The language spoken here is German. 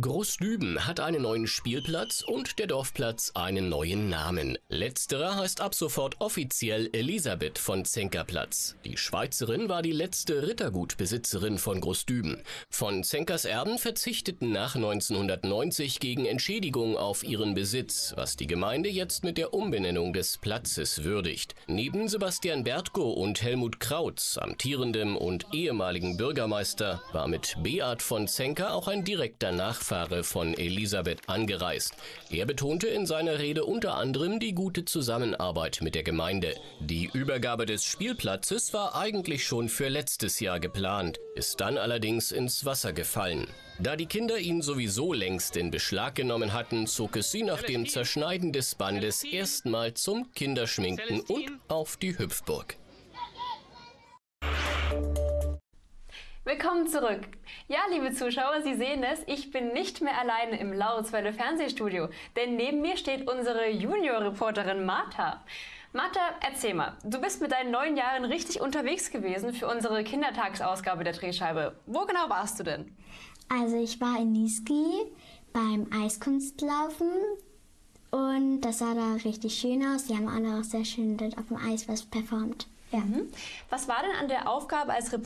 Großdüben hat einen neuen Spielplatz und der Dorfplatz einen neuen Namen. Letzterer heißt ab sofort offiziell Elisabeth von Zenkerplatz. Die Schweizerin war die letzte Rittergutbesitzerin von Großdüben. Von Zenkers Erben verzichteten nach 1990 gegen Entschädigung auf ihren Besitz, was die Gemeinde jetzt mit der Umbenennung des Platzes würdigt. Neben Sebastian Bertko und Helmut Krautz, amtierendem und ehemaligen Bürgermeister, war mit Beat von Zenker auch ein direkter Nachfahre von Elisabeth angereist. Er betonte in seiner Rede unter anderem die gute Zusammenarbeit mit der Gemeinde. Die Übergabe des Spielplatzes war eigentlich schon für letztes Jahr geplant, ist dann allerdings ins Wasser gefallen. Da die Kinder ihn sowieso längst in Beschlag genommen hatten, zog es sie nach dem Zerschneiden des Bandes erstmal zum Kinderschminken und auf die Hüpfburg. Willkommen zurück. Ja, liebe Zuschauer, Sie sehen es, ich bin nicht mehr alleine im Lauerswelle Fernsehstudio, denn neben mir steht unsere Junior-Reporterin Martha. Martha, erzähl mal, du bist mit deinen 9 Jahren richtig unterwegs gewesen für unsere Kindertagsausgabe der Drehscheibe. Wo genau warst du denn? Also ich war in Niesky beim Eiskunstlaufen und das sah da richtig schön aus. Die haben alle auch sehr schön dort auf dem Eis was performt. Ja. Was war denn an der Aufgabe als Reporterin